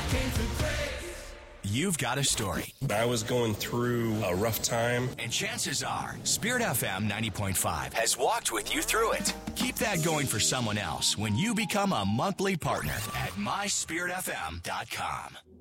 You've got a story. I was going through a rough time. And chances are, Spirit FM 90.5 has walked with you through it. Keep that going for someone else when you become a monthly partner at myspiritfm.com.